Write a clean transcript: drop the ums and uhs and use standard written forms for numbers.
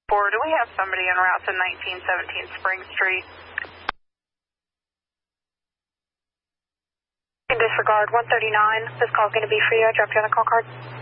4, do we have somebody en route to 1917 Spring Street? In disregard 139, this call is going to be for you. I dropped you on the call card.